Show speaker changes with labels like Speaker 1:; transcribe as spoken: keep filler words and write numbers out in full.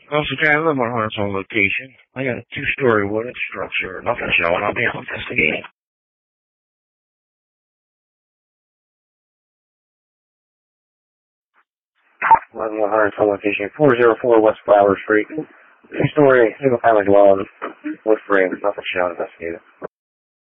Speaker 1: Also, Jay, I live on Hartsville location. I got a two-story wooden structure. Nothing showing. I'll be investigating. eleven one hundred location, four oh four West Flower Street. Two-story, single-family dwelling, wood frame, nothing showing, investigated.